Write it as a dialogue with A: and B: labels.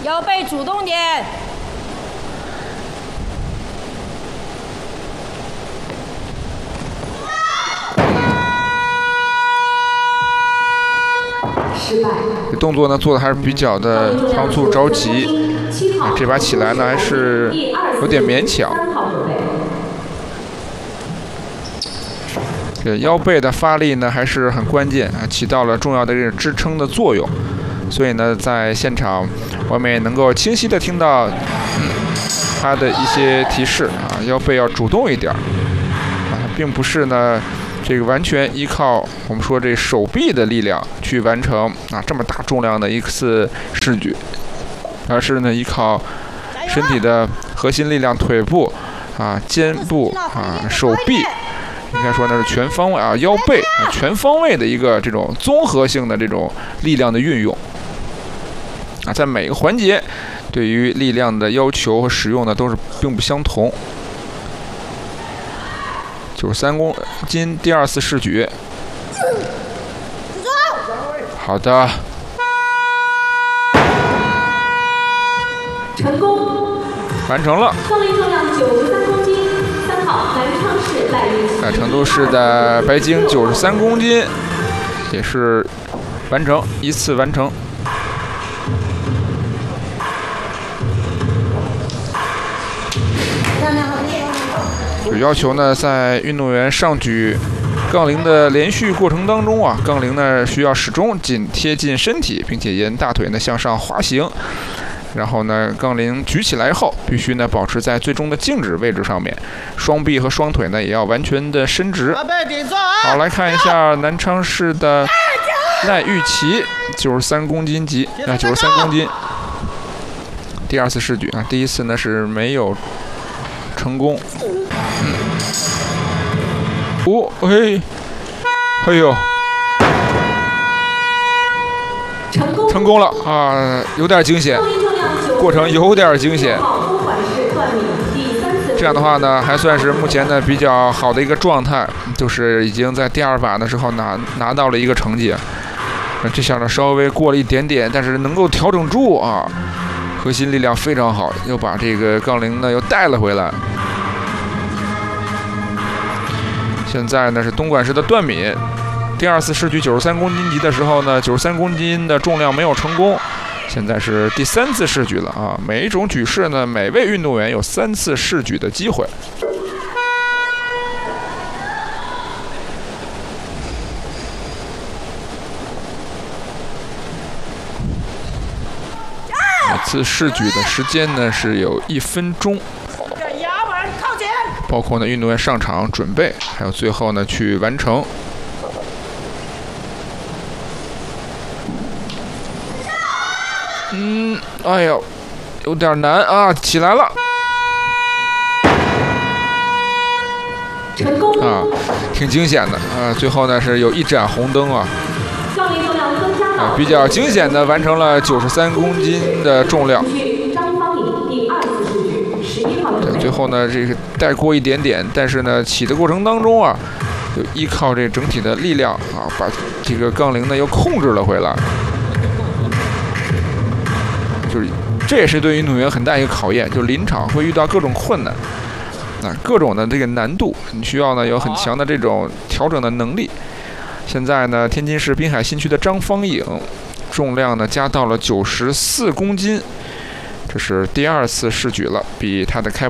A: 腰背主动点。
B: 这动作呢做的还是比较的仓促着急，这把起来呢还是有点勉强。这腰背的发力呢还是很关键啊，起到了重要的这个支撑的作用。所以呢，在现场我们也能够清晰的听到他的一些提示啊，腰背要主动一点啊，并不是呢。这个完全依靠我们说这手臂的力量去完成啊这么大重量的一次试举，而是呢依靠身体的核心力量、腿部啊、肩部啊、手臂，应该说那是全方位啊、腰背全方位的一个这种综合性的这种力量的运用啊，在每个环节对于力量的要求和使用呢都是并不相同。93公斤第2次试举，好的，
C: 成功，
B: 完成了。
C: 杠铃重量93公斤，3号南昌市赖玉琪。
B: 成都市的白鲸93公斤，也是完成1次完成。有要求呢，在运动员上举杠铃的连续过程当中啊，杠铃呢需要始终紧贴近身体，并且沿大腿呢向上滑行。然后呢，杠铃举起来后，必须呢保持在最终的静止位置上面，双臂和双腿呢也要完全的伸直。好，来看一下南昌市的赖玉琪，93公斤级，93公斤，第2次试举啊，第1次呢是没有成功。哎呦，成功了啊，有点惊险，过程有点惊险。这样的话呢，还算是目前呢比较好的一个状态，就是已经在第2把的时候拿到了一个成绩。这下呢稍微过了一点点，但是能够调整住啊，核心力量非常好，又把这个杠铃呢又带了回来。现在呢是东莞市的段敏，第2次试举93公斤级的时候呢，93公斤的重量没有成功，现在是第3次试举了啊。每一种举式呢，每位运动员有3次试举的机会。每次试举的时间呢是有1分钟。包括呢运动员上场准备，还有最后呢去完成。哎呦，有点难啊，起来了。
C: 成功
B: 啊，挺惊险的啊！最后呢是有一盏红灯啊，比较惊险的完成了93公斤的重量。最后呢，这个带过一点点，但是呢，起的过程当中啊，就依靠这整体的力量啊，把这个杠铃呢又控制了回来。就是这也是对运动员很大一个考验，就是临场会遇到各种困难，各种的这个难度，你需要呢有很强的这种调整的能力。现在呢，天津市滨海新区的张方颖，重量呢加到了94公斤。这是第2次试举了，比他的开